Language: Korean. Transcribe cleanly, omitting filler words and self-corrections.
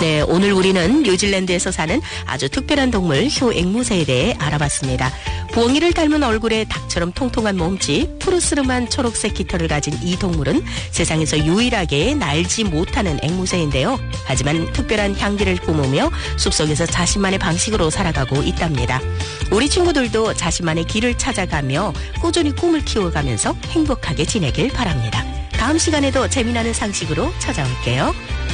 네, 오늘 우리는 뉴질랜드에서 사는 아주 특별한 동물 효 앵무새에 대해 알아봤습니다. 부엉이를 닮은 얼굴에 닭처럼 통통한 몸집, 푸르스름한 초록색 깃털을 가진 이 동물은 세상에서 유일하게 날지 못하는 앵무새인데요. 하지만 특별한 향기를 뿜으며 숲속에서 자신만의 방식으로 살아가고 있답니다. 우리 친구들도 자신만의 길을 찾아가며 꾸준히 꿈을 키워가면서 행복하게 지내길 바랍니다. 다음 시간에도 재미나는 상식으로 찾아올게요.